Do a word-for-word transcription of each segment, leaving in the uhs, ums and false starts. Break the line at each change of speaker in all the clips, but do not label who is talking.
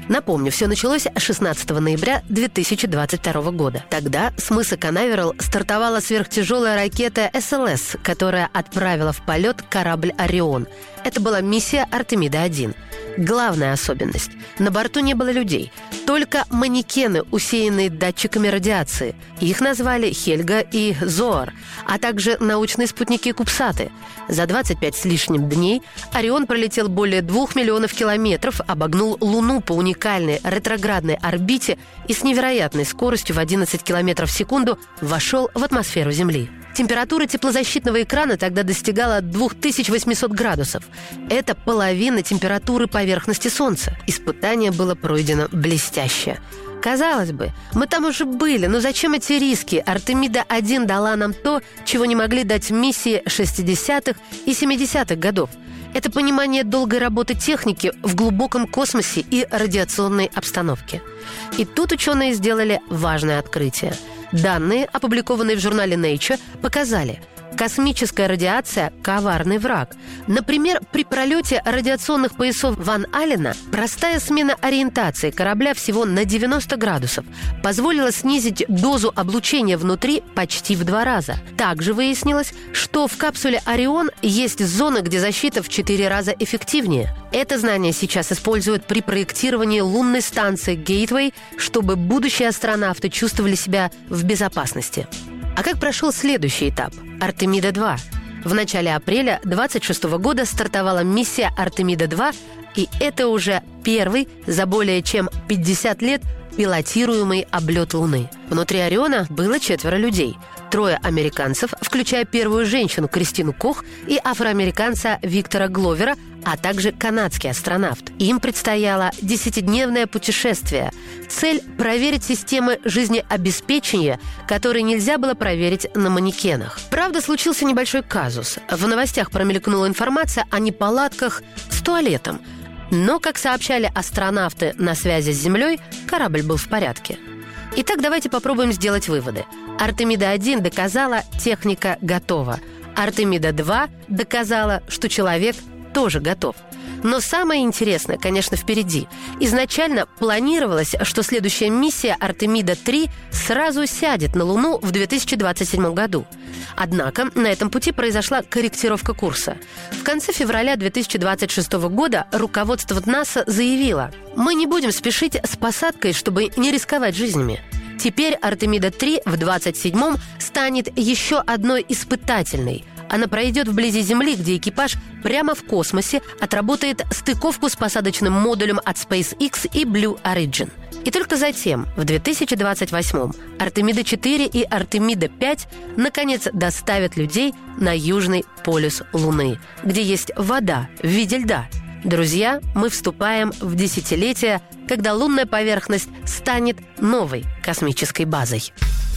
Напомню, все началось шестнадцатого ноября две тысячи двадцать второго года. Тогда с мыса Канаверал стартовала сверхтяжелая ракета эс эл эс, которая отправила в полет корабль «Орион». Это была миссия Артемида один. Главная особенность – на борту не было людей, только манекены, усеянные датчиками радиации. Их назвали Хельга и Зоар, а также научные спутники Кубсаты. За двадцать пять с лишним дней «Орион» пролетел более двух миллионов километров, обогнул Луну по уникальной ретроградной орбите и с невероятной скоростью в одиннадцать километров в секунду вошел в атмосферу Земли. Температура теплозащитного экрана тогда достигала две тысячи восемьсот градусов. Это половина температуры поверхности Солнца. Испытание было пройдено блестяще. Казалось бы, мы там уже были, но зачем эти риски? Артемида один дала нам то, чего не могли дать миссии шестидесятых и семидесятых годов. Это понимание долгой работы техники в глубоком космосе и радиационной обстановке. И тут ученые сделали важное открытие. Данные, опубликованные в журнале Nature, показали, космическая радиация – коварный враг. Например, при пролете радиационных поясов Ван Аллена простая смена ориентации корабля всего на девяносто градусов позволила снизить дозу облучения внутри почти в два раза. Также выяснилось, что в капсуле «Орион» есть зона, где защита в четыре раза эффективнее. Это знание сейчас используют при проектировании лунной станции «Гейтвей», чтобы будущие астронавты чувствовали себя в безопасности. А как прошел следующий этап – Артемида два? В начале апреля двадцать шестого года стартовала миссия Артемида два, и это уже первый за более чем пятьдесят лет пилотируемый облет Луны. Внутри «Ориона» было четверо людей. Трое американцев, включая первую женщину Кристину Кох и афроамериканца Виктора Гловера, а также канадский астронавт. Им предстояло десятидневное путешествие. Цель – проверить системы жизнеобеспечения, которые нельзя было проверить на манекенах. Правда, случился небольшой казус. В новостях промелькнула информация о неполадках с туалетом. Но, как сообщали астронавты на связи с Землей, корабль был в порядке. Итак, давайте попробуем сделать выводы. Артемида один доказала, техника готова. Артемида два доказала, что человек тоже готов. Но самое интересное, конечно, впереди. Изначально планировалось, что следующая миссия Артемида три сразу сядет на Луну в две тысячи двадцать седьмом году. Однако на этом пути произошла корректировка курса. В конце февраля две тысячи двадцать шестого года руководство НАСА заявило: «Мы не будем спешить с посадкой, чтобы не рисковать жизнями». Теперь Артемида три в двадцать седьмом станет еще одной испытательной. Она пройдет вблизи Земли, где экипаж прямо в космосе отработает стыковку с посадочным модулем от SpaceX и Blue Origin. И только затем, в две тысячи двадцать восьмом, Артемида четыре и Артемида пять наконец доставят людей на южный полюс Луны, где есть вода в виде льда. Друзья, мы вступаем в десятилетие, когда лунная поверхность станет новой космической базой.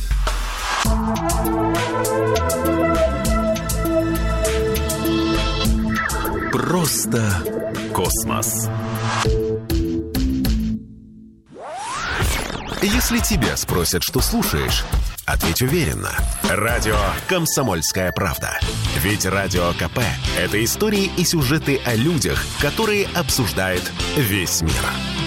Просто космос. Если тебя спросят, что слушаешь, ответь уверенно. Радио «Комсомольская правда». Ведь Радио КП – это истории и сюжеты о людях, которые обсуждает весь мир.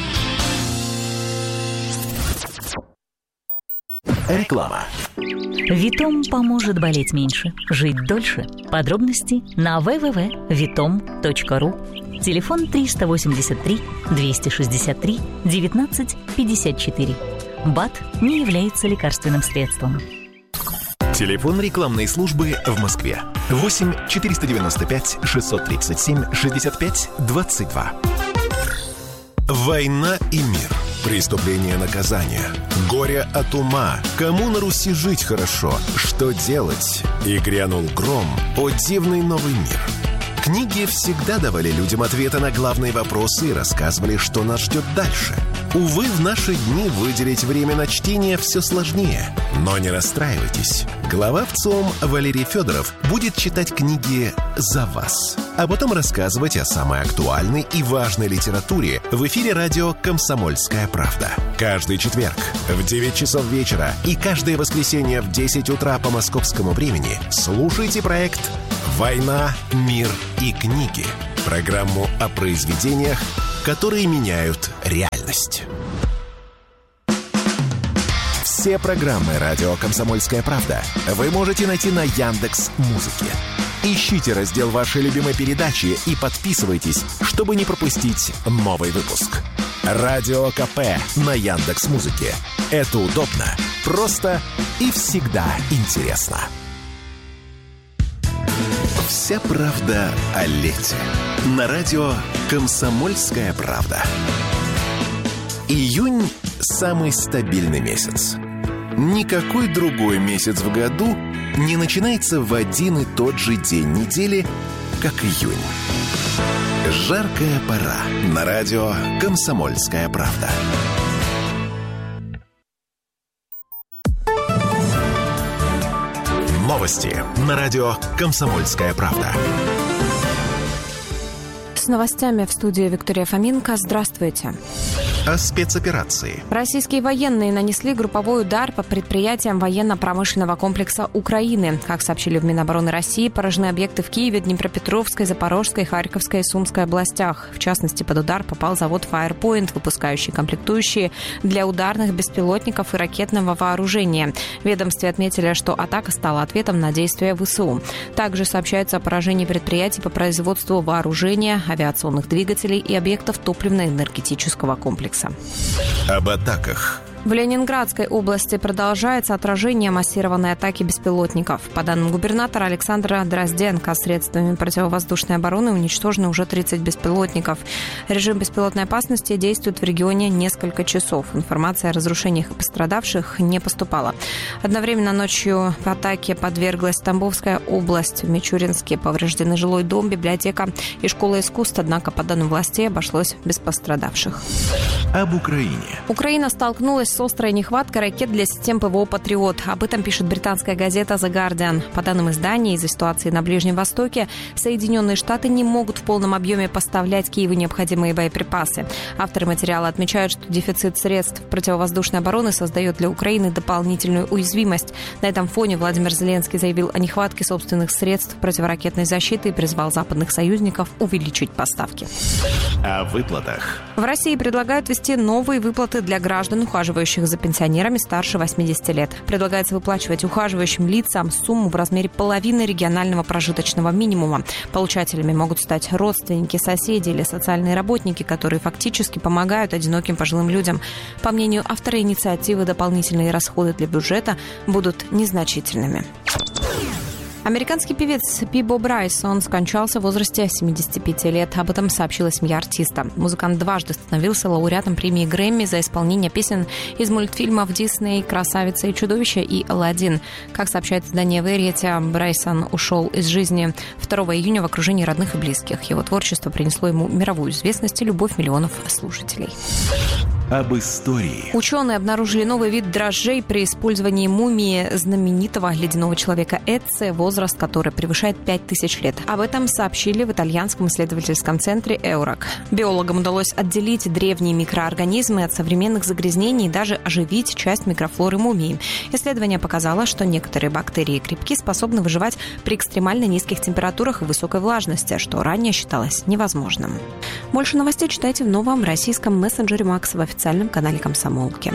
Реклама.
Витом поможет болеть меньше, жить дольше. Подробности на дабл ю дабл ю дабл ю точка витом точка ру. Телефон триста восемьдесят три двести шестьдесят три девятнадцать пятьдесят четыре. БАД не является лекарственным средством.
Телефон рекламной службы в Москве. восемь четыреста девяносто пять шестьсот тридцать семь шестьдесят пять двадцать два. Война и мир. Преступление, наказание. Горе от ума. Кому на Руси жить хорошо? Что делать? И грянул гром. О дивный новый мир. Книги всегда давали людям ответы на главные вопросы и рассказывали, что нас ждет дальше. Увы, в наши дни выделить время на чтение все сложнее. Но не расстраивайтесь. Глава ВЦИОМ Валерий Федоров будет читать книги за вас, а потом рассказывать о самой актуальной и важной литературе в эфире радио «Комсомольская правда». Каждый четверг в девять часов вечера и каждое воскресенье в десять утра по московскому времени слушайте проект «Война, мир и книги» Программу о произведениях, которые меняют реальность. Все программы «Радио Комсомольская правда» вы можете найти на Яндекс.Музыке. Ищите раздел вашей любимой передачи и подписывайтесь, чтобы не пропустить новый выпуск. Радио КП на Яндекс.Музыке. Это удобно, просто и всегда интересно. Вся правда о лете. На радио «Комсомольская правда». Июнь – самый стабильный месяц. Никакой другой месяц в году не начинается в один и тот же день недели, как июнь. Жаркая пора. На радио «Комсомольская правда». Новости на радио «Комсомольская правда».
С новостями в студии Виктория Фоменко. Здравствуйте.
О спецоперации.
Российские военные нанесли групповой удар по предприятиям военно-промышленного комплекса Украины. Как сообщили в Минобороны России, поражены объекты в Киеве, Днепропетровской, Запорожской, Харьковской и Сумской областях. В частности, под удар попал завод Firepoint, выпускающий комплектующие для ударных беспилотников и ракетного вооружения. В ведомстве отметили, что атака стала ответом на действия ВСУ. Также сообщается о поражении предприятий по производству вооружения, авиационных двигателей и объектов топливно-энергетического комплекса.
Об атаках.
В Ленинградской области продолжается отражение массированной атаки беспилотников. По данным губернатора Александра Дрозденко, средствами противовоздушной обороны уничтожено уже тридцать беспилотников. Режим беспилотной опасности действует в регионе несколько часов. Информация о разрушениях и пострадавших не поступала. Одновременно ночью в атаке подверглась Тамбовская область. В Мичуринске повреждены жилой дом, библиотека и школа искусств. Однако, по данным властей, обошлось без пострадавших.
Об Украине.
Украина столкнулась с острой нехваткой ракет для систем ПВО «Патриот». Об этом пишет британская газета «The Guardian». По данным издания, из-за ситуации на Ближнем Востоке Соединенные Штаты не могут в полном объеме поставлять Киеву необходимые боеприпасы. Авторы материала отмечают, что дефицит средств противовоздушной обороны создает для Украины дополнительную уязвимость. На этом фоне Владимир Зеленский заявил о нехватке собственных средств противоракетной защиты и призвал западных союзников увеличить поставки.
О выплатах.
В России предлагают ввести новые выплаты для граждан, ухаживающих за пенсионерами старше восьмидесяти лет. Предлагается выплачивать ухаживающим лицам сумму в размере половины регионального прожиточного минимума. Получателями могут стать родственники, соседи или социальные работники, которые фактически помогают одиноким пожилым людям. По мнению автора инициативы, дополнительные расходы для бюджета будут незначительными. Американский певец Пибо Брайсон скончался в возрасте семидесяти пяти лет. Об этом сообщила семья артиста. Музыкант дважды становился лауреатом премии Грэмми за исполнение песен из мультфильмов «Дисней», «Красавица и чудовище» и «Аладдин». Как сообщает издание Variety, Брайсон ушел из жизни второго июня в окружении родных и близких. Его творчество принесло ему мировую известность и любовь миллионов слушателей.
Об истории.
Ученые обнаружили новый вид дрожжей при использовании мумии знаменитого ледяного человека Эцце, возраст которой превышает пять тысяч лет. Об этом сообщили в итальянском исследовательском центре «Эурак». Биологам удалось отделить древние микроорганизмы от современных загрязнений и даже оживить часть микрофлоры мумии. Исследование показало, что некоторые бактерии и грибки способны выживать при экстремально низких температурах и высокой влажности, что ранее считалось невозможным. Больше новостей читайте в новом российском мессенджере Макс в официальном канале «Комсомолки».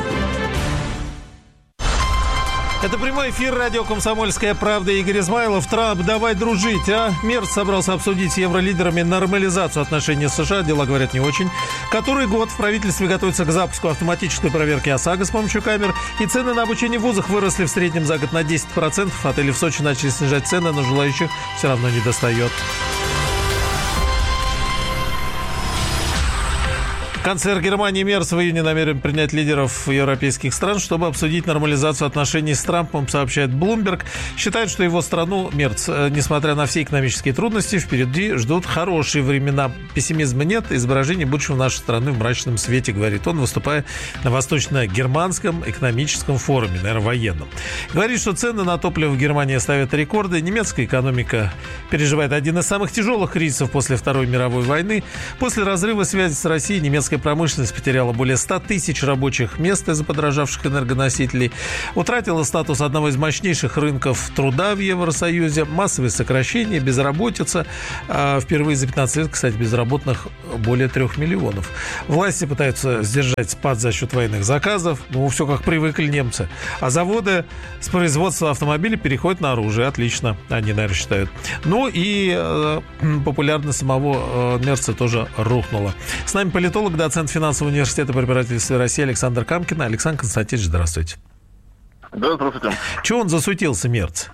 Это прямой эфир радио «Комсомольская правда». Игорь Измайлов. Трамп, давай дружить, а? Мерц собрался обсудить с евролидерами нормализацию отношений с США, дела, говорят, не очень. Который год в правительстве готовится к запуску автоматической проверки ОСАГО с помощью камер. И цены на обучение в вузах выросли в среднем за год на десять процентов. Отели в Сочи начали снижать цены, но желающих все равно не достает. Канцлер Германии Мерц в июне намерен принять лидеров европейских стран, чтобы обсудить нормализацию отношений с Трампом, сообщает Bloomberg. Считает, что его страну, Мерц, несмотря на все экономические трудности, впереди ждут хорошие времена. Пессимизма нет, изображение будущего нашей страны в мрачном свете, говорит он, выступая на Восточно-Германском экономическом форуме, наверное, военном. Говорит, что цены на топливо в Германии ставят рекорды. Немецкая экономика переживает один из самых тяжелых кризисов после Второй мировой войны. После разрыва связи с Россией немецкая немецкая промышленность потеряла более ста тысяч рабочих мест из-за подорожавших энергоносителей, утратила статус одного из мощнейших рынков труда в Евросоюзе, массовые сокращения, безработица. Впервые за пятнадцать лет, кстати, безработных более трех миллионов. Власти пытаются сдержать спад за счет военных заказов. Ну, все как привыкли немцы. А заводы с производства автомобилей переходят на оружие. Отлично, они, наверное, считают. Ну и э, популярность самого э, Мерца тоже рухнула. С нами политолог, доцент финансового университета при правительстве России Александр Камкин. Александр Константинович, здравствуйте. Да, здравствуйте. Чего он засуетился, Мерц?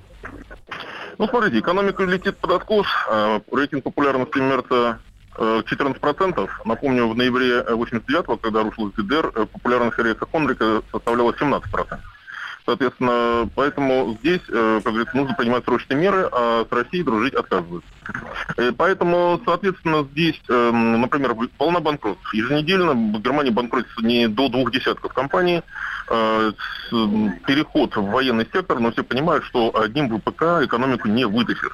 Ну, смотрите, экономика летит под откос. Рейтинг популярности Мерца четырнадцать процентов. Напомню, в ноябре восемьдесят девятого, когда рушилась ГДР, популярность Эриха Хондрика составляла семнадцать процентов. Соответственно, поэтому здесь, как говорится, нужно принимать срочные меры, а с Россией дружить отказываются. Поэтому, соответственно, здесь, например, волна банкротств. Еженедельно в Германии банкротится не до двух десятков компаний. Переход в военный сектор, но все понимают, что одним ВПК экономику не вытащит.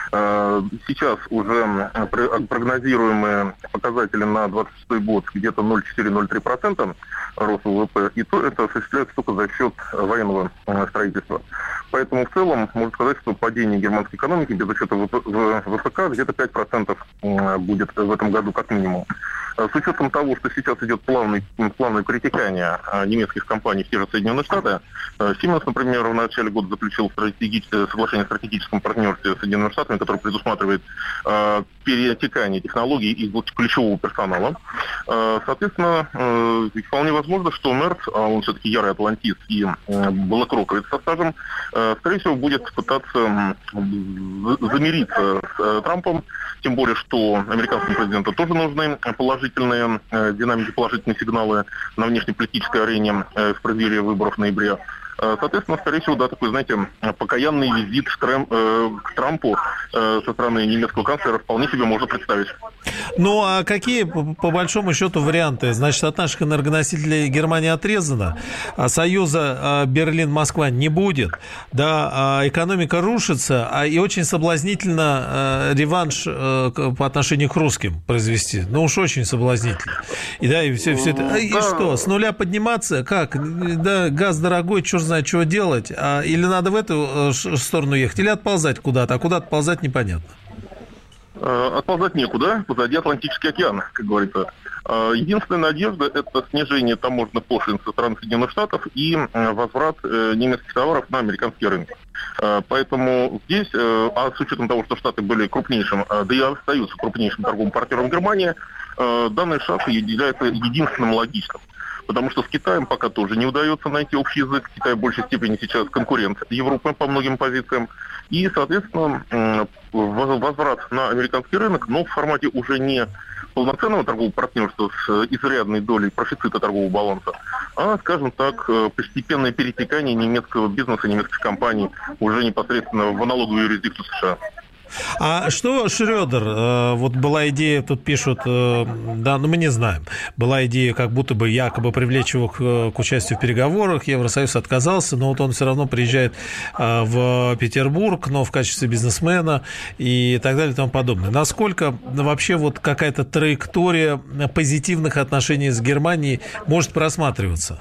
Сейчас уже прогнозируемые показатели на двадцать шестой год где-то ноль целых четыре - ноль целых три десятых процента роста ВВП, и то это осуществляется только за счет военного строительства. Поэтому в целом можно сказать, что падение германской экономики без учета ВПК где-то пять процентов будет в этом году как минимум. С учетом того, что сейчас идет плавный, плавное перетекание немецких компаний в те же Соединенные Штаты, Siemens, например, в начале года заключил соглашение о стратегическом партнерстве с Соединенными Штатами, которое предусматривает э, перетекание технологий из ключевого персонала. Э, соответственно, э, вполне возможно, что Мерц, а он все-таки ярый атлантист и э, блэкроковец со стажем, э, скорее всего, будет пытаться э, замириться с э, Трампом, тем более, что американскому президенту тоже нужны положительные э, динамики, положительные сигналы на внешнеполитической арене э, в преддверии выборов в ноябре. Соответственно, скорее всего, да, такой, знаете, покаянный визит к, Трэм, э, к Трампу э, со стороны немецкого канцлера вполне себе можно представить.
Ну, а какие, по, по большому счету, варианты? Значит, от наших энергоносителей Германия отрезана, а союза а, Берлин-Москва не будет, да, а экономика рушится, а и очень соблазнительно а, реванш а, по отношению к русским произвести. Ну, уж очень соблазнительно. И да, и все, все это. И да. Что, с нуля подниматься? Как? Да, газ дорогой, черт знает, чего делать, а, или надо в эту сторону ехать, или отползать куда-то, а куда отползать непонятно.
Отползать некуда, позади Атлантический океан, как говорится. Единственная надежда – это снижение таможенных пошлин со стороны Соединенных Штатов и возврат немецких товаров на американский рынок. Поэтому здесь, а с учетом того, что Штаты были крупнейшим, да и остаются крупнейшим торговым партнером Германии, данный шаг является единственным логичным. Потому что с Китаем пока тоже не удается найти общий язык. Китай в большей степени сейчас конкурент Европы по многим позициям. И, соответственно, возврат на американский рынок, но в формате уже не полноценного торгового партнерства с изрядной долей профицита торгового баланса, а, скажем так, постепенное перетекание немецкого бизнеса, немецких компаний уже непосредственно в аналоговую юрисдикцию США.
А что Шрёдер? Вот была идея, тут пишут, да, но мы не знаем. Была идея, как будто бы якобы привлечь его к, к участию в переговорах. Евросоюз отказался, но вот он все равно приезжает в Петербург, но в качестве бизнесмена и так далее и тому подобное. Насколько вообще вот какая-то траектория позитивных отношений с Германией может просматриваться?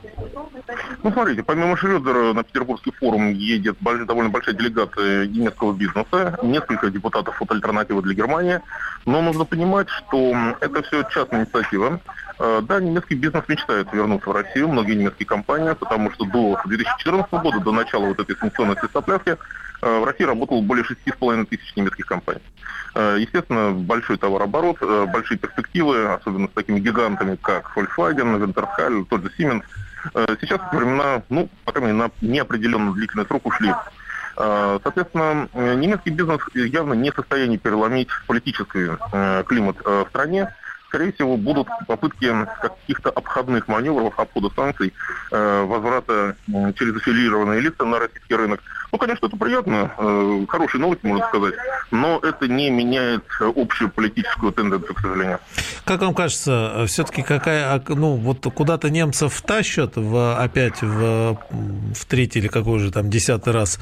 Ну, смотрите, помимо Шрёдера на Петербургский форум едет довольно большая делегация немецкого бизнеса, несколько депутатов от «Альтернативы для Германии», но нужно понимать, что это все частная инициатива. Да, немецкий бизнес мечтает вернуться в Россию, многие немецкие компании, потому что до две тысячи четырнадцатого года, до начала вот этой санкционной свистопляски, в России работало более шести с половиной тысяч немецких компаний. Естественно, большой товарооборот, большие перспективы, особенно с такими гигантами, как Volkswagen, Wintershall, тот же Siemens. Сейчас времена, ну, по крайней мере, на неопределенный длительный срок ушли. Соответственно, немецкий бизнес явно не в состоянии переломить политический климат в стране. Скорее всего, будут попытки каких-то обходных маневров, обхода санкций, возврата через аффилированные лица на российский рынок. Ну, конечно, это приятно, хорошие новости, можно сказать, но это не меняет общую политическую тенденцию, к сожалению.
Как вам кажется, все-таки какая, ну, вот куда-то немцев тащат в, опять в, в третий или какой же там десятый раз,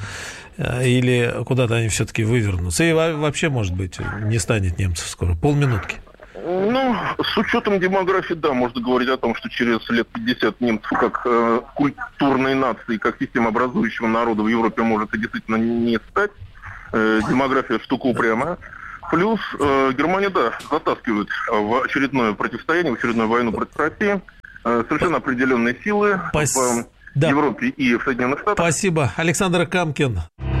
или куда-то они все-таки вывернутся? И вообще, может быть, не станет немцев скоро? Полминутки.
Ну, Ну, с учетом демографии, да, можно говорить о том, что через лет пятьдесят немцев как э, культурной нации, как системообразующего народа в Европе может и действительно не стать. Э, демография штука упрямая. Плюс э, Германия, да, затаскивает в очередное противостояние, в очередную войну против России э, совершенно определенные силы Пас... в да. Европе и в Соединенных Штатах.
Спасибо. Александр Камкин.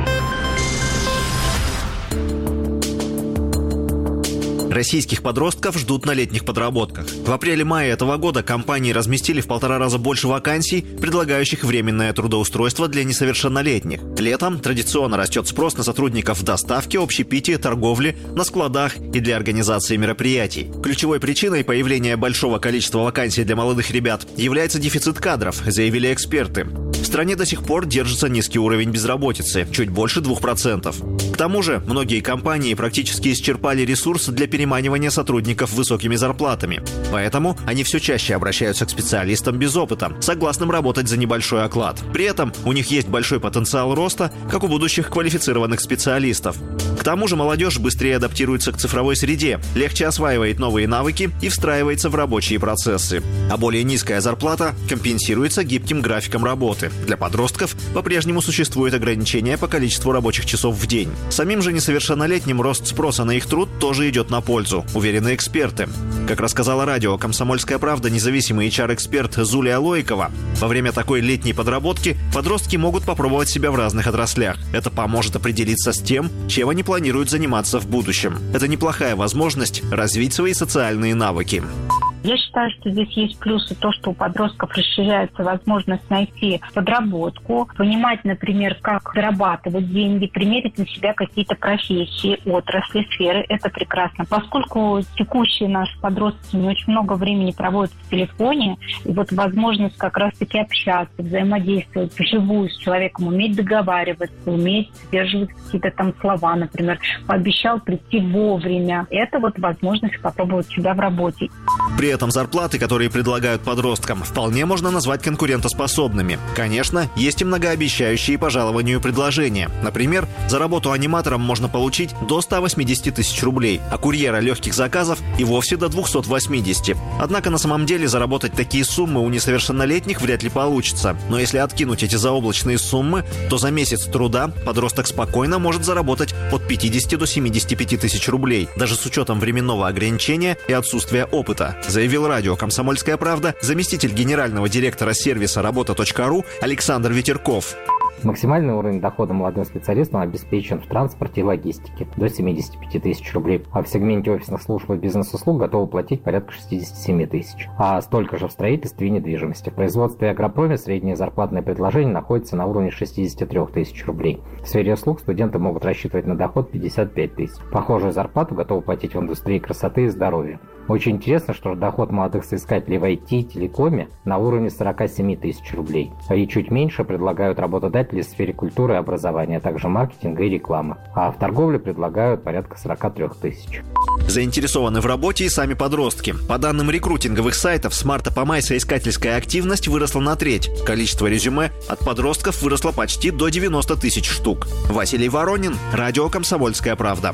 Российских подростков ждут на летних подработках. В апреле-мае этого года компании разместили в полтора раза больше вакансий, предлагающих временное трудоустройство для несовершеннолетних. Летом традиционно растет спрос на сотрудников в доставке, общепитии, торговле, на складах и для организации мероприятий. Ключевой причиной появления большого количества вакансий для молодых ребят является дефицит кадров, заявили эксперты. В стране до сих пор держится низкий уровень безработицы, чуть больше двух процентов. К тому же, многие компании практически исчерпали ресурсы для переманивания сотрудников высокими зарплатами. Поэтому они все чаще обращаются к специалистам без опыта, согласным работать за небольшой оклад. При этом у них есть большой потенциал роста, как у будущих квалифицированных специалистов. К тому же молодежь быстрее адаптируется к цифровой среде, легче осваивает новые навыки и встраивается в рабочие процессы. А более низкая зарплата компенсируется гибким графиком работы. Для подростков по-прежнему существует ограничение по количеству рабочих часов в день. Самим же несовершеннолетним рост спроса на их труд тоже идет на пользу, уверены эксперты. Как рассказала радио «Комсомольская правда» независимый эйч ар-эксперт Зулия Лойкова, во время такой летней подработки подростки могут попробовать себя в разных отраслях. Это поможет определиться с тем, чем они планируют заниматься в будущем. Это неплохая возможность развить свои социальные навыки.
Я считаю, что здесь есть плюсы то, что у подростков расширяется возможность найти подработку, понимать, например, как зарабатывать деньги, примерить на себя какие-то профессии, отрасли, сферы. Это прекрасно. Поскольку текущие наши подростки не очень много времени проводят в телефоне, и вот возможность как раз-таки общаться, взаимодействовать вживую с человеком, уметь договариваться, уметь сдерживать какие-то там слова, например, пообещал прийти вовремя. Это вот возможность попробовать себя в работе.
При этом зарплаты, которые предлагают подросткам, вполне можно назвать конкурентоспособными. Конечно, есть и многообещающие по жалованию предложения. Например, за работу аниматором можно получить до ста восьмидесяти тысяч рублей, а курьера легких заказов и вовсе до двухсот восьмидесяти. Однако на самом деле заработать такие суммы у несовершеннолетних вряд ли получится. Но если откинуть эти заоблачные суммы, то за месяц труда подросток спокойно может заработать от пятидесяти до семидесяти пяти тысяч рублей, даже с учетом временного ограничения и отсутствия опыта, заявил радио «Комсомольская правда» заместитель генерального директора сервиса работа точка ру Александр Ветерков.
Максимальный уровень дохода молодым специалистам обеспечен в транспорте и логистике до семидесяти пяти тысяч рублей, а в сегменте офисных служб и бизнес-услуг готовы платить порядка шестидесяти семи тысяч, а столько же в строительстве и недвижимости. В производстве и агропроме среднее зарплатное предложение находится на уровне шестидесяти трёх тысяч рублей. В сфере услуг студенты могут рассчитывать на доход пятьдесят пять тысяч. Похожую зарплату готовы платить в индустрии красоты и здоровья. Очень интересно, что доход молодых соискателей в ай ти и телекоме на уровне сорока семи тысяч рублей. И чуть меньше предлагают работодатели в сфере культуры и образования, а также маркетинга и рекламы. А в торговле предлагают порядка сорока трёх тысяч.
Заинтересованы в работе и сами подростки. По данным рекрутинговых сайтов, с марта по май соискательская активность выросла на треть. Количество резюме от подростков выросло почти до девяноста тысяч штук. Василий Воронин, радио «Комсомольская правда».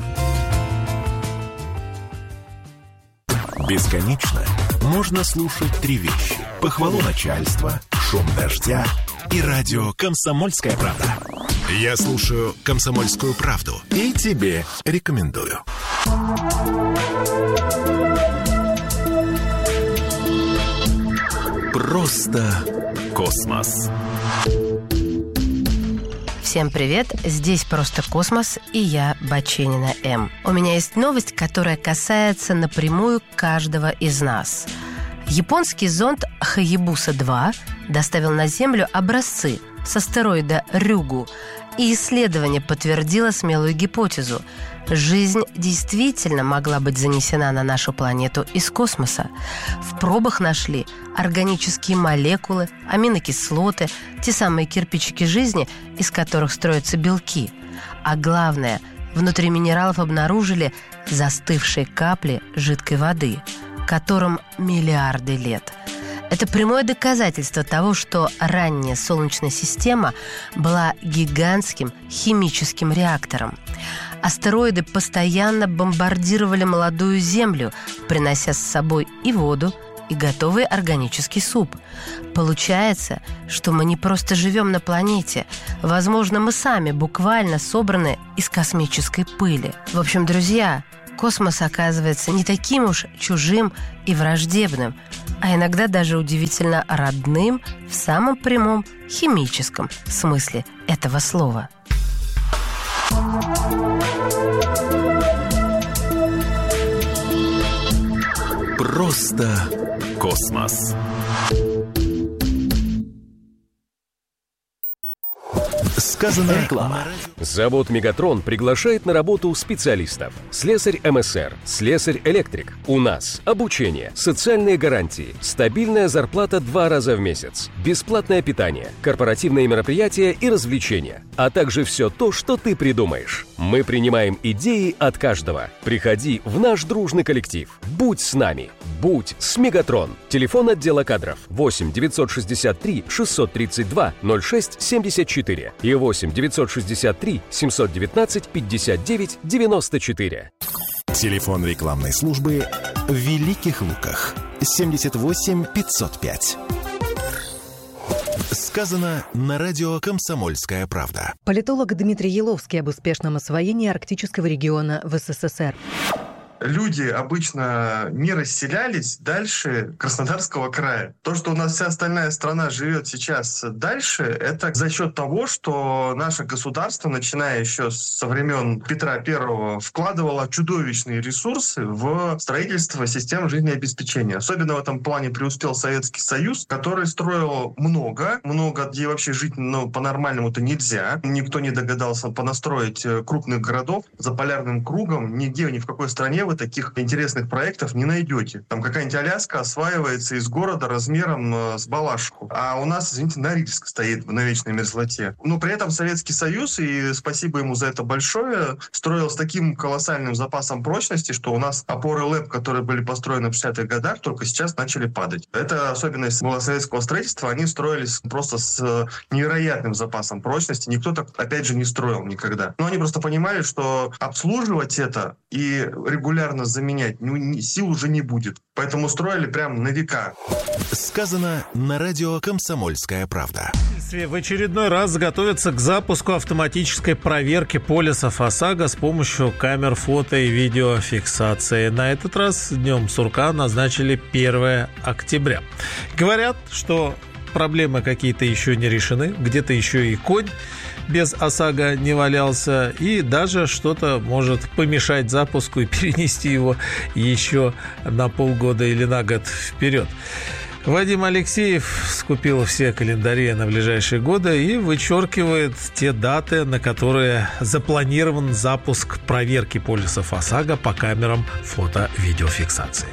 Бесконечно можно слушать три вещи: похвалу начальства, шум дождя и радио «Комсомольская правда». Я слушаю «Комсомольскую правду» и тебе рекомендую. Просто космос.
Всем привет, здесь «Просто космос» и я, Баченина М. У меня есть новость, которая касается напрямую каждого из нас. Японский зонд Хаябуса два доставил на Землю образцы с астероида Рюгу, и исследование подтвердило смелую гипотезу. Жизнь действительно могла быть занесена на нашу планету из космоса. В пробах нашли органические молекулы, аминокислоты, те самые кирпичики жизни, из которых строятся белки. А главное, внутри минералов обнаружили застывшие капли жидкой воды, которым миллиарды лет. Это прямое доказательство того, что ранняя Солнечная система была гигантским химическим реактором. Астероиды постоянно бомбардировали молодую Землю, принося с собой и воду, и готовый органический суп. Получается, что мы не просто живем на планете. Возможно, мы сами буквально собраны из космической пыли. В общем, друзья, космос оказывается не таким уж чужим и враждебным, а иногда даже удивительно родным в самом прямом химическом смысле этого слова.
Просто космос. Сказано реклама.
Завод «Мегатрон» приглашает на работу специалистов. Слесарь эм эс эр, слесарь-электрик. У нас обучение, социальные гарантии, стабильная зарплата два раза в месяц, бесплатное питание, корпоративные мероприятия и развлечения, а также все то, что ты придумаешь. Мы принимаем идеи от каждого. Приходи в наш дружный коллектив. Будь с нами. Будь с «Мегатрон». Телефон отдела кадров восемь девятьсот шестьдесят три шестьсот тридцать два ноль шесть семьдесят четыре и восемь девятьсот шестьдесят три семьсот девятнадцать пятьдесят девять девяносто четыре.
Телефон рекламной службы в Великих Луках семьдесят восемь пятьсот пять. Сказано на радио «Комсомольская правда».
Политолог Дмитрий Еловский об успешном освоении арктического региона в эс эс эс эр.
Люди обычно не расселялись дальше Краснодарского края. То, что у нас вся остальная страна живет сейчас дальше, это за счет того, что наше государство, начиная еще со времен Петра Первого, вкладывало чудовищные ресурсы в строительство систем жизнеобеспечения. Особенно в этом плане преуспел Советский Союз, который строил много, много, где вообще жить ну, по-нормальному-то нельзя. Никто не догадался понастроить крупных городов. За полярным кругом нигде, ни в какой стране вы таких интересных проектов не найдете. Там какая-нибудь Аляска осваивается из города размером э, с Балашиху. А у нас, извините, Норильск стоит на вечной мерзлоте. Но при этом Советский Союз, и спасибо ему за это большое, строил с таким колоссальным запасом прочности, что у нас опоры ЛЭП, которые были построены в шестидесятых годах, только сейчас начали падать. Это особенность было советского строительства. Они строились просто с невероятным запасом прочности. Никто так, опять же, не строил никогда. Но они просто понимали, что обслуживать это и регулярно заменять ну, сил уже не будет. Поэтому строили прям на века.
Сказано на радио «Комсомольская правда».
В очередной раз готовится к запуску автоматической проверки полисов ОСАГО с помощью камер фото и видеофиксации. На этот раз днем сурка назначили первое октября. Говорят, что проблемы какие-то еще не решены, где-то еще и конь без ОСАГО не валялся, и даже что-то может помешать запуску и перенести его еще на полгода или на год вперед. Вадим Алексеев скупил все календари на ближайшие годы и вычеркивает те даты, на которые запланирован запуск проверки полисов ОСАГО по камерам фото-видеофиксации.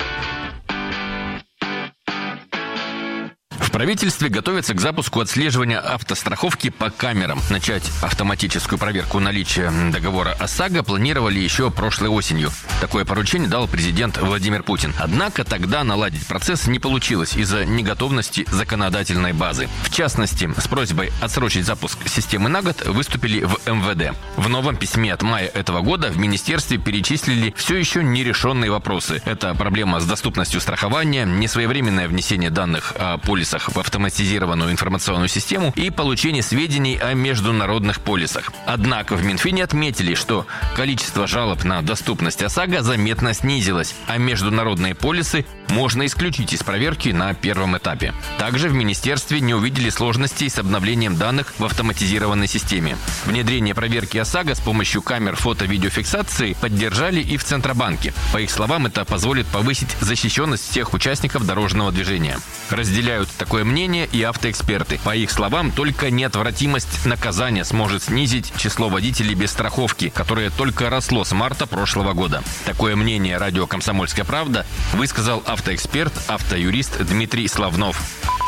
В правительстве готовятся к запуску отслеживания автостраховки по камерам. Начать автоматическую проверку наличия договора ОСАГО планировали еще прошлой осенью. Такое поручение дал президент Владимир Путин. Однако тогда наладить процесс не получилось из-за неготовности законодательной базы. В частности, с просьбой отсрочить запуск системы на год выступили в эм вэ дэ. В новом письме от мая этого года в министерстве перечислили все еще нерешенные вопросы. Это проблема с доступностью страхования, несвоевременное внесение данных о полисах в автоматизированную информационную систему и получение сведений о международных полисах. Однако в Минфине отметили, что количество жалоб на доступность ОСАГО заметно снизилось, а международные полисы можно исключить из проверки на первом этапе. Также в министерстве не увидели сложностей с обновлением данных в автоматизированной системе. Внедрение проверки ОСАГО с помощью камер фото-видеофиксации поддержали и в Центробанке. По их словам, это позволит повысить защищенность всех участников дорожного движения. Разделяют такое мнение и автоэксперты. По их словам, только неотвратимость наказания сможет снизить число водителей без страховки, которое только росло с марта прошлого года. Такое мнение радио «Комсомольская правда» высказал автоэксперт, автоюрист Дмитрий Славнов.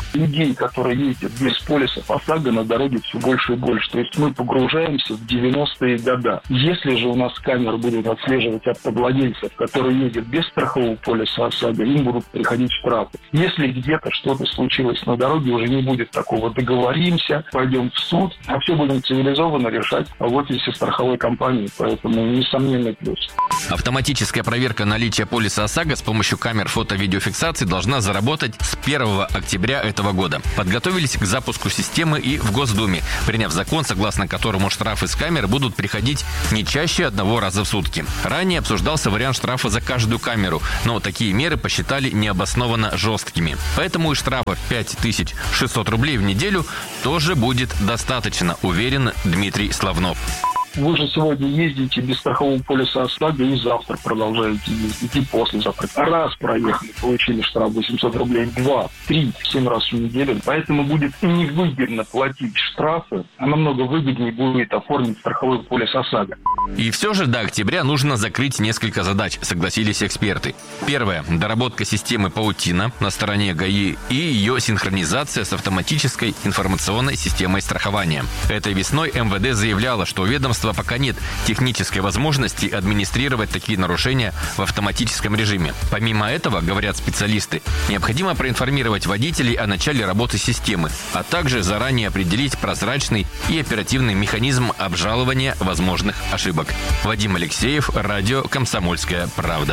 людей, которые ездят без полисов ОСАГО, на дороге все больше и больше. То есть мы погружаемся в девяностые годы. Если же у нас камеры будут отслеживать автовладельцев, которые ездят без страхового полиса ОСАГО, им будут приходить штрафы. Если где-то что-то случилось на дороге, уже не будет такого договоримся, пойдем в суд, а все будем цивилизованно решать в офисе страховой компании. Поэтому несомненный плюс.
Автоматическая проверка наличия полиса ОСАГО с помощью камер фото-видеофиксации должна заработать с первого октября этого года. Подготовились к запуску системы и в Госдуме, приняв закон, согласно которому штрафы с камер будут приходить не чаще одного раза в сутки. Ранее обсуждался вариант штрафа за каждую камеру, но такие меры посчитали необоснованно жесткими. Поэтому и штрафа в пять тысяч шестьсот рублей в неделю тоже будет достаточно, уверен Дмитрий Славнов.
Вы же сегодня ездите без страхового полиса ОСАГО и завтра продолжаете ездить, и послезавтра. Раз проехали, получили штраф восемьсот рублей, два, три, семь раз в неделю. Поэтому будет невыгодно платить штрафы, а намного выгоднее будет оформить страховой полис ОСАГО.
И все же до октября нужно закрыть несколько задач, согласились эксперты. Первое – доработка системы паутина на стороне ГАИ и ее синхронизация с автоматической информационной системой страхования. Этой весной эм вэ дэ заявляло, что у ведомства пока нет технической возможности администрировать такие нарушения в автоматическом режиме. Помимо этого, говорят специалисты, необходимо проинформировать водителей о начале работы системы, а также заранее определить прозрачный и оперативный механизм обжалования возможных ошибок. Вадим Алексеев, радио «Комсомольская правда».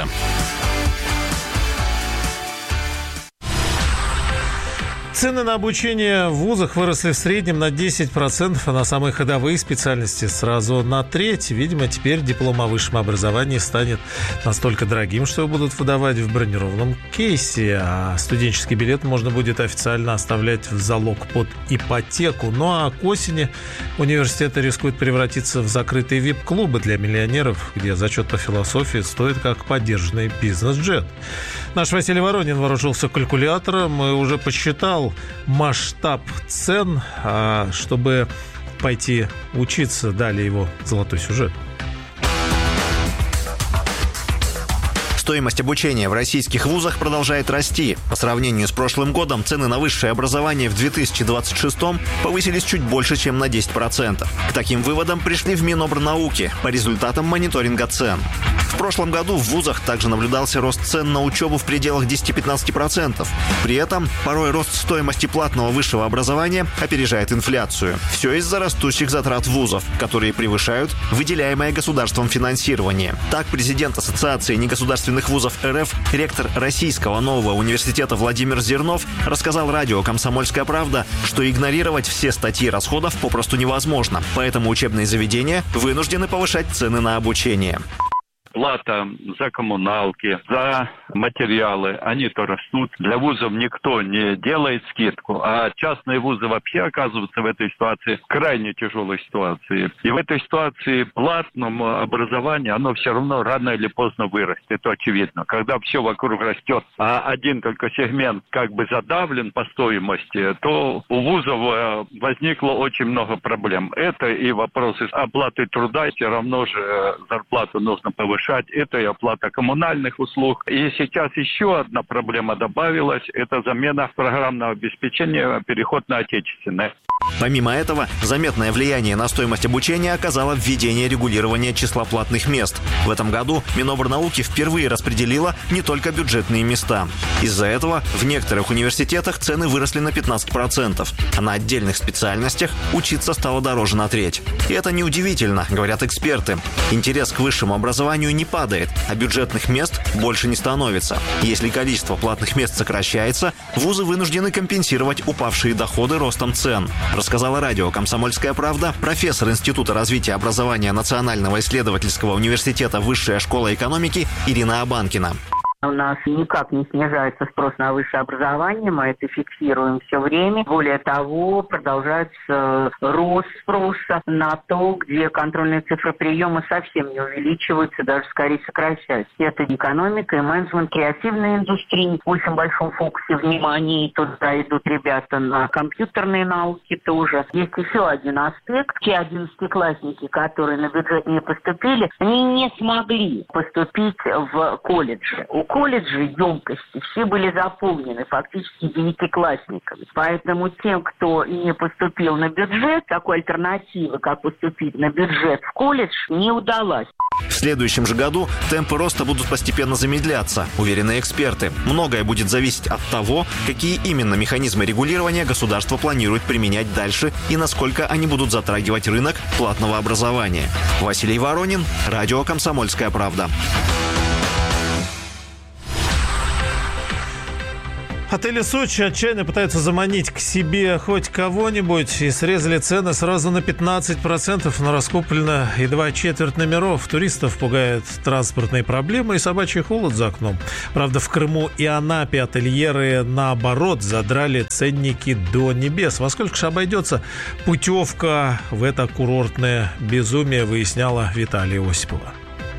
Цены на обучение в вузах выросли в среднем на десять процентов, а на самые ходовые специальности сразу на треть. Видимо, теперь диплом о высшем образовании станет настолько дорогим, что его будут выдавать в бронированном кейсе, а студенческий билет можно будет официально оставлять в залог под ипотеку. Ну а к осени университеты рискуют превратиться в закрытые вип-клубы для миллионеров, где зачет по философии стоит как подержанный бизнес-джет. Наш Василий Воронин вооружился калькулятором и уже посчитал масштаб цен, чтобы пойти учиться. Далее его золотой сюжет.
Стоимость обучения в российских вузах продолжает расти. По сравнению с прошлым годом цены на высшее образование в две тысячи двадцать шестом повысились чуть больше, чем на десять процентов. К таким выводам пришли в Минобрнауки по результатам мониторинга цен. В прошлом году в вузах также наблюдался рост цен на учебу в пределах десять-пятнадцать процентов. При этом порой рост стоимости платного высшего образования опережает инфляцию. Все из-за растущих затрат вузов, которые превышают выделяемое государством финансирование. Так, президент Ассоциации негосударственных вузов эр эф, ректор Российского нового университета Владимир Зернов рассказал радио «Комсомольская правда», что игнорировать все статьи расходов попросту невозможно. Поэтому учебные заведения вынуждены повышать цены на обучение.
Плата за коммуналки, за материалы, они-то растут. Для вузов никто не делает скидку, а частные вузы вообще оказываются в этой ситуации, в крайне тяжелой ситуации. И в этой ситуации платному образованию, оно все равно рано или поздно вырастет, это очевидно. Когда все вокруг растет, а один только сегмент как бы задавлен по стоимости, то у вузов возникло очень много проблем. Это и вопросы оплаты труда, все равно же зарплату нужно повышать. Это и оплата коммунальных услуг. И сейчас еще одна проблема добавилась. Это замена программного обеспечения, переход на отечественное.
Помимо этого, заметное влияние на стоимость обучения оказало введение регулирования числа платных мест. В этом году Минобрнауки впервые распределила не только бюджетные места. Из-за этого в некоторых университетах цены выросли на пятнадцать процентов, а на отдельных специальностях учиться стало дороже на треть. И это неудивительно, говорят эксперты. Интерес к высшему образованию не падает, а бюджетных мест больше не становится. Если количество платных мест сокращается, вузы вынуждены компенсировать упавшие доходы ростом цен, рассказала радио «Комсомольская правда» профессор Института развития образования Национального исследовательского университета Высшая школа экономики Ирина Абанкина.
У нас никак не снижается спрос на высшее образование, мы это фиксируем все время. Более того, продолжается рост спроса на то, где контрольные цифры приема совсем не увеличиваются, даже скорее сокращаются. Это экономика и менеджмент, креативная индустрия в очень большом фокусе внимания. И туда идут ребята на компьютерные науки тоже. Есть еще один аспект. Те одиннадцатиклассники, которые на бюджет не поступили, они не смогли поступить в колледжи. У колледжи емкости все были заполнены фактически девятиклассниками. Поэтому тем, кто не поступил на бюджет, такой альтернативы, как поступить на бюджет в колледж, не удалось.
В следующем же году темпы роста будут постепенно замедляться, уверены эксперты. Многое будет зависеть от того, какие именно механизмы регулирования государство планирует применять дальше и насколько они будут затрагивать рынок платного образования. Василий Воронин, радио «Комсомольская правда».
Отели Сочи отчаянно пытаются заманить к себе хоть кого-нибудь и срезали цены сразу на пятнадцать процентов, но раскуплено едва четверть номеров. Туристов пугают транспортные проблемы и собачий холод за окном. Правда, в Крыму и Анапе ательеры, наоборот, задрали ценники до небес. Во сколько же обойдется путевка в это курортное безумие, выясняла Виталия Осипова.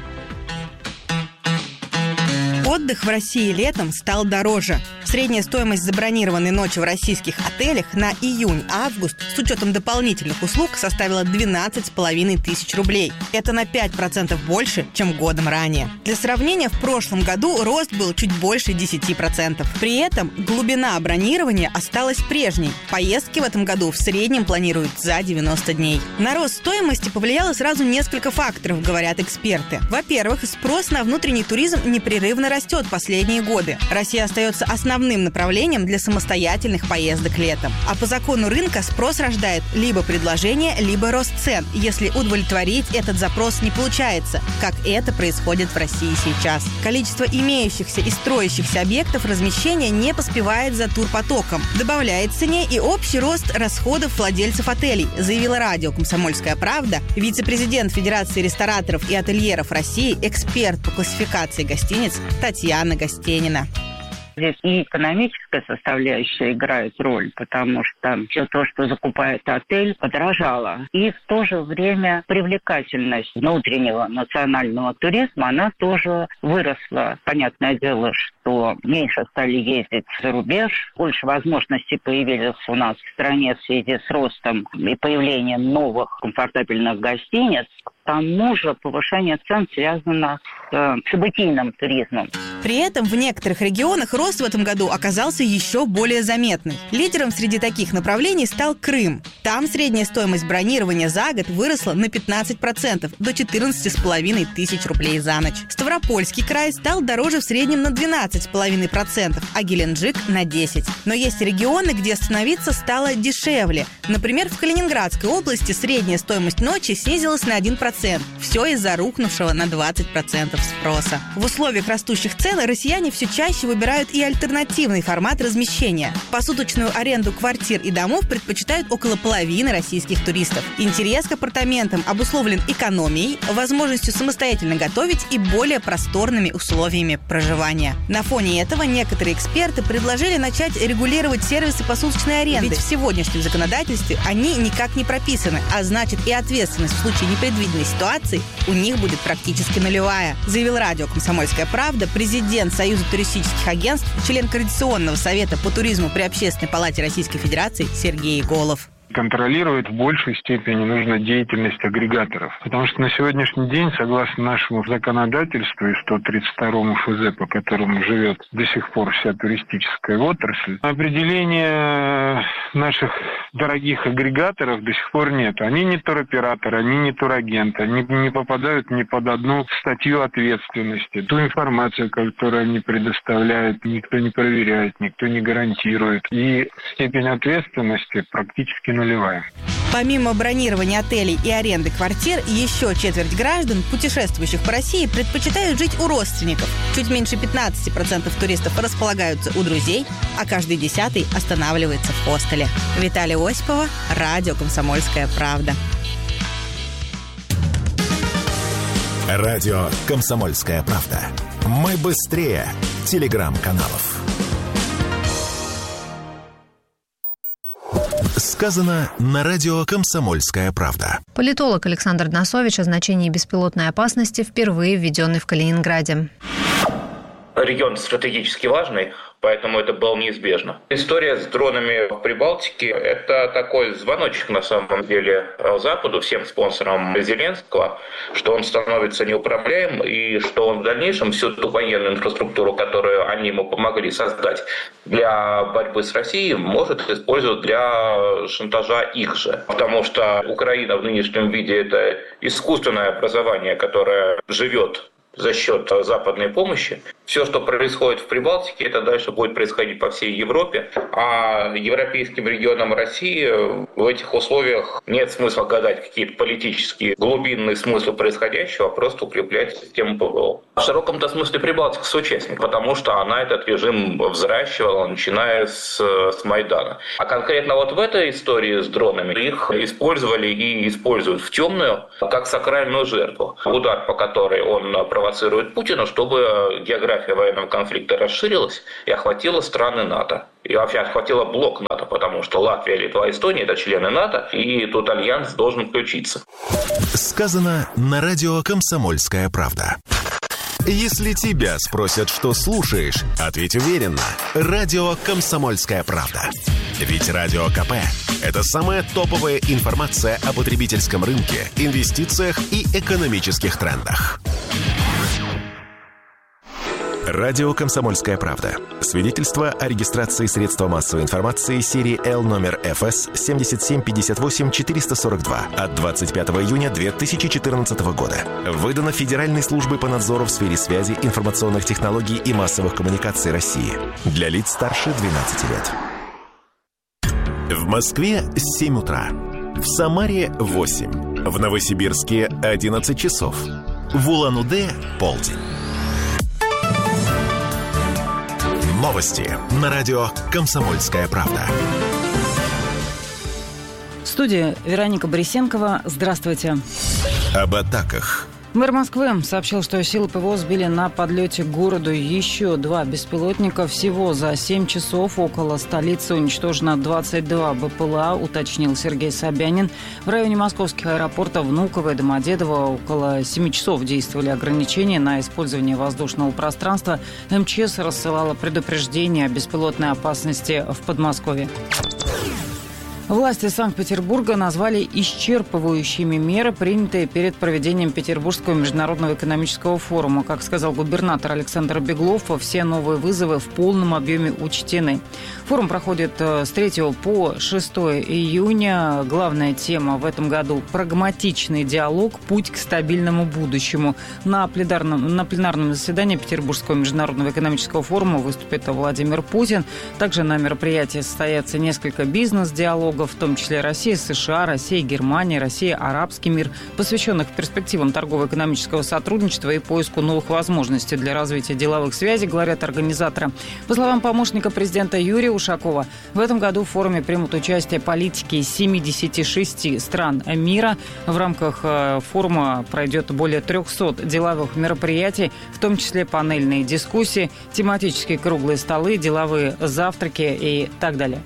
Отдых в России летом стал дороже. Средняя стоимость забронированной ночи в российских отелях на июнь-август с учетом дополнительных услуг составила двенадцать с половиной тысяч рублей. Это на пять процентов больше, чем годом ранее. Для сравнения, в прошлом году рост был чуть больше десять процентов. При этом глубина бронирования осталась прежней. Поездки в этом году в среднем планируют за девяносто дней. На рост стоимости повлияло сразу несколько факторов, говорят эксперты. Во-первых, спрос на внутренний туризм непрерывно растет последние годы. Россия остается основным направлением для самостоятельных поездок летом. А по закону рынка спрос рождает либо предложение, либо рост цен, если удовлетворить этот запрос не получается, как это происходит в России сейчас. Количество имеющихся и строящихся объектов размещения не поспевает за турпотоком. Добавляет цене и общий рост расходов владельцев отелей, заявила радио «Комсомольская правда» вице-президент Федерации рестораторов и ательеров России, эксперт по классификации гостиниц Татьяна Гостенина.
Здесь и экономическая составляющая играет роль, потому что все то, что закупает отель, подорожало. И в то же время привлекательность внутреннего национального туризма, она тоже выросла. Понятное дело, что меньше стали ездить за рубеж, больше возможностей появилось у нас в стране в связи с ростом и появлением новых комфортабельных гостиниц. К тому же повышение цен связано с э, событийным туризмом.
При этом в некоторых регионах рост в этом году оказался еще более заметный. Лидером среди таких направлений стал Крым. Там средняя стоимость бронирования за год выросла на пятнадцать процентов, до четырнадцать с половиной тысяч рублей за ночь. Ставропольский край стал дороже в среднем на двенадцать с половиной процентов, а Геленджик на десять процентов. Но есть регионы, где остановиться стало дешевле. Например, в Калининградской области средняя стоимость ночи снизилась на один процент. Все из-за рухнувшего на двадцать процентов спроса. В условиях растущих цен россияне все чаще выбирают и альтернативный формат размещения. Посуточную аренду квартир и домов предпочитают около половины российских туристов. Интерес к апартаментам обусловлен экономией, возможностью самостоятельно готовить и более просторными условиями проживания. На фоне этого некоторые эксперты предложили начать регулировать сервисы посуточной аренды. Ведь в сегодняшнем законодательстве они никак не прописаны, а значит и ответственность в случае непредвиденной ситуации у них будет практически нулевая, заявил радио «Комсомольская правда» президент Союза туристических агентств, член Координационного совета по туризму при Общественной палате Российской Федерации Сергей Голов.
Контролировать в большей степени нужно деятельность агрегаторов. Потому что на сегодняшний день, согласно нашему законодательству и сто тридцать второму эф зэ, по которому живет до сих пор вся туристическая отрасль, определения наших дорогих агрегаторов до сих пор нет. Они не туроператоры, они не турагенты, они не попадают ни под одну статью ответственности. Ту информацию, которую они предоставляют, никто не проверяет, никто не гарантирует. И степень ответственности практически нулевая.
Помимо бронирования отелей и аренды квартир, еще четверть граждан, путешествующих по России, предпочитают жить у родственников. Чуть меньше пятнадцать процентов туристов располагаются у друзей, а каждый десятый останавливается в хостеле. Виталия Осипова, радио «Комсомольская правда».
Радио «Комсомольская правда». Мы быстрее телеграм-каналов. Сказано на радио «Комсомольская правда».
Политолог Александр Носович о значении беспилотной опасности, впервые введенный в Калининграде. регион стратегически важный, поэтому это было неизбежно. История с дронами в Прибалтике – это такой звоночек на самом деле Западу, всем спонсорам Зеленского, что он становится неуправляем и что он в дальнейшем всю ту военную инфраструктуру, которую они ему помогли создать для борьбы с Россией, может использовать для шантажа их же. Потому что Украина в нынешнем виде – это искусственное образование, которое живет за счет западной помощи. Все, что происходит в Прибалтике, это дальше будет происходить по всей Европе. А европейским регионам России в этих условиях нет смысла гадать какие-то политические глубинные смыслы происходящего, а просто укреплять систему ПВО. В широком-то смысле Прибалтика соучастник, потому что она этот режим взращивала, начиная с, с Майдана. А конкретно вот в этой истории с дронами их использовали и используют в темную, как сакральную жертву. Удар, по которой он провоцирует Путина, чтобы география военного конфликта расширилась и охватила страны НАТО. И вообще охватила блок НАТО, потому что Латвия, Литва, Эстония – это члены НАТО, и тут альянс должен включиться.
Сказано на радио «Комсомольская правда». Если тебя спросят, что слушаешь, ответь уверенно. Радио «Комсомольская правда». Ведь Радио КП – это самая топовая информация о потребительском рынке, инвестициях и экономических трендах. Радио «Комсомольская правда». Свидетельство о регистрации средства массовой информации серии Л номер эф эс семь семь пять восемь четыре сорок два от двадцать пятого июня две тысячи четырнадцатого года. Выдано Федеральной службой по надзору в сфере связи, информационных технологий и массовых коммуникаций России. Для лиц старше двенадцати лет. В Москве семь утра. В Самаре восемь. В Новосибирске одиннадцать часов. В Улан-Удэ полдень. Новости на радио «Комсомольская правда».
В студии Вероника Борисенкова. Здравствуйте.
Об атаках.
Мэр Москвы сообщил, что силы ПВО сбили на подлете к городу еще два беспилотника. Всего за семь часов около столицы уничтожено двадцать два БПЛА, уточнил Сергей Собянин. В районе московских аэропортов Внуково и Домодедово около семи часов действовали ограничения на использование воздушного пространства. эм че эс рассылала предупреждение о беспилотной опасности в Подмосковье. Власти Санкт-Петербурга назвали исчерпывающими меры, принятые перед проведением Петербургского международного экономического форума. Как сказал губернатор Александр Беглов, все новые вызовы в полном объеме учтены. Форум проходит с третьего по шестое июня. Главная тема в этом году – прагматичный диалог, путь к стабильному будущему. На пленарном, на пленарном заседании Петербургского международного экономического форума выступит Владимир Путин. Также на мероприятии состоятся несколько бизнес-диалогов, в том числе Россия, США, Россия, Германия, Россия, Арабский мир, посвященных перспективам торгово-экономического сотрудничества и поиску новых возможностей для развития деловых связей, говорят организаторы. По словам помощника президента Юрия Ушакова, в этом году в форуме примут участие политики из семидесяти шести стран мира. В рамках форума пройдет более трехсот деловых мероприятий, в том числе панельные дискуссии, тематические круглые столы, деловые завтраки и так далее.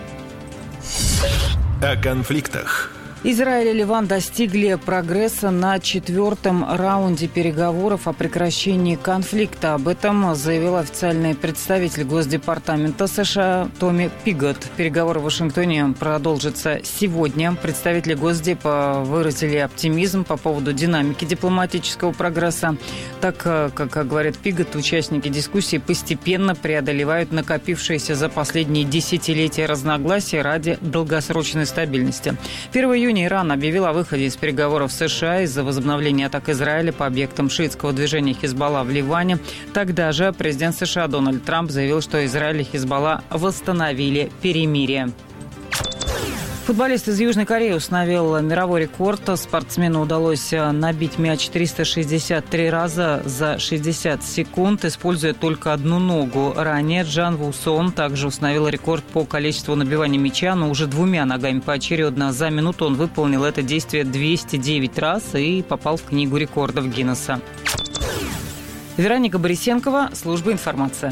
О конфликтах.
Израиль и Ливан достигли прогресса на четвертом раунде переговоров о прекращении конфликта. Об этом заявил официальный представитель Госдепартамента США Томми Пигот. Переговоры в Вашингтоне продолжатся сегодня. Представители Госдепа выразили оптимизм по поводу динамики дипломатического прогресса. Так, как говорит Пигот, участники дискуссии постепенно преодолевают накопившиеся за последние десятилетия разногласия ради долгосрочной стабильности. первого июня Иран объявил о выходе из переговоров с США из-за возобновления атак Израиля по объектам шиитского движения Хизбалла в Ливане. Тогда же президент США Дональд Трамп заявил, что Израиль и Хизбалла восстановили перемирие. Футболист из Южной Кореи установил мировой рекорд. Спортсмену удалось набить мяч триста шестьдесят три раза за шестьдесят секунд, используя только одну ногу. Ранее Джан Ву Сон также установил рекорд по количеству набивания мяча, но уже двумя ногами поочередно. За минуту он выполнил это действие двести девять раз и попал в книгу рекордов Гиннесса. Вероника Борисенкова, служба информации.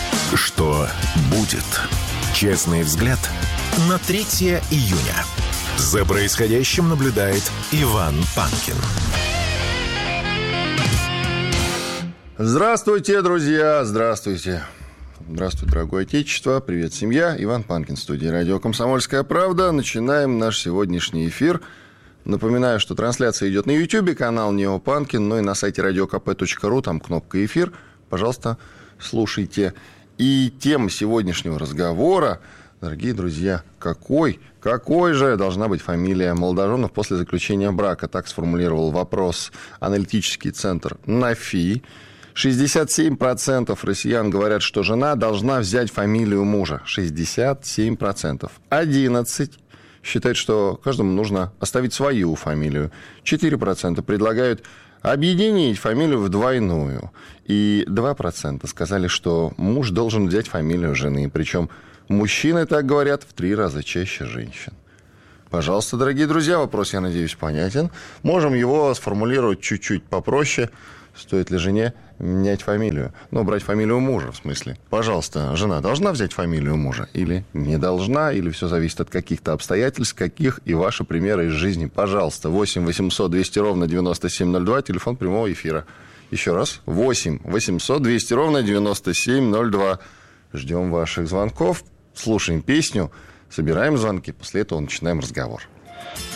Что будет? Честный взгляд на третьего июня. За происходящим наблюдает Иван Панкин.
Здравствуйте, друзья, здравствуйте. Здравствуй, дорогое отечество, привет, семья. Иван Панкин, студия «Радио Комсомольская правда». Начинаем наш сегодняшний эфир. Напоминаю, что трансляция идет на YouTube, канал Нео Панкин, ну и на сайте радио ка пэ точка ру, там кнопка «Эфир». Пожалуйста, слушайте. И тема сегодняшнего разговора, дорогие друзья, какой, какой же должна быть фамилия молодоженов после заключения брака? Так сформулировал вопрос аналитический центр НАФИ. шестьдесят семь процентов россиян говорят, что жена должна взять фамилию мужа. шестьдесят семь процентов. одиннадцать процентов считают, что каждому нужно оставить свою фамилию. четыре процента предлагают объединить фамилию в двойную. И два процента сказали, что муж должен взять фамилию жены. Причем мужчины так говорят в три раза чаще женщин. Пожалуйста, дорогие друзья, вопрос, я надеюсь, понятен. Можем его сформулировать чуть-чуть попроще. Стоит ли жене менять фамилию? Ну, брать фамилию мужа, в смысле. Пожалуйста, жена должна взять фамилию мужа? Или не должна? Или все зависит от каких-то обстоятельств? Каких? И ваши примеры из жизни. Пожалуйста, восемь восемьсот двести ровно девяносто семь ноль два, телефон прямого эфира. Еще раз, восемь восемьсот двести ровно девяносто семь ноль два. Ждем ваших звонков, слушаем песню, собираем звонки, после этого начинаем разговор.